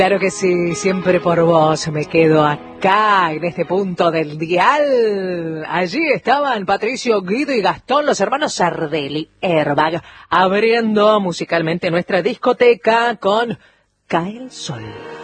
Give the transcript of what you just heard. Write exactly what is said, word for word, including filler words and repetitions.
Claro que sí, siempre por vos me quedo acá, en este punto del dial. Allí estaban Patricio, Guido y Gastón, los hermanos Sardelli, Airbag, abriendo musicalmente nuestra discoteca con Cae el Sol.